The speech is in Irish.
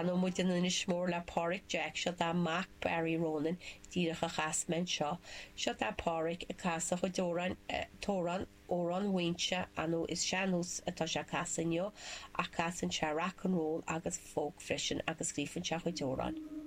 Anó mu den in smór le Páric Jack seo dá Mac Barry Ronan díreach a chasmen seo dá Páric a casa chu tóran órán waintse anó is seanús atá se casanio a casan se rock and roll agus folk freisin agus scrífan se chu tóran.